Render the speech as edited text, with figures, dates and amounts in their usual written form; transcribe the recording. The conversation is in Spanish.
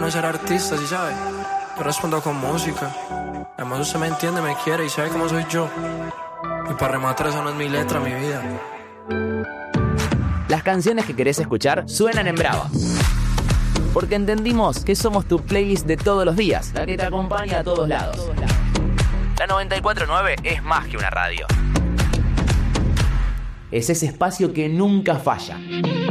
de ser artista, ¿sí sabes? Yo respondo con música. Además usted me entiende, me quiere y sabe cómo soy yo. Y para rematar, eso no es mi letra, mi vida. Las canciones que querés escuchar suenan en Brava. Porque entendimos que somos tu playlist de todos los días, la que te acompaña a todos lados. La 94.9 es más que una radio. Es ese espacio que nunca falla.